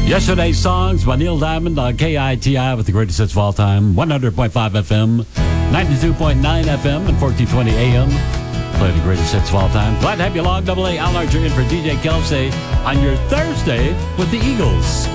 Yesterday's songs by Neil Diamond on KITI with the greatest hits of all time. 100.5 FM, 92.9 FM, and 1420 AM. Play the greatest hits of all time. Glad to have you along. AA Al Archer in for DJ Kelsey on your Thursday with the Eagles.